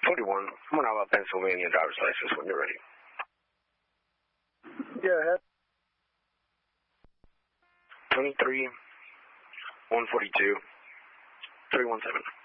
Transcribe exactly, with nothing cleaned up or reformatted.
forty-one, Monava, Pennsylvania, driver's license when you're ready. Yeah, ahead. twenty-three, one forty-two, three one seven.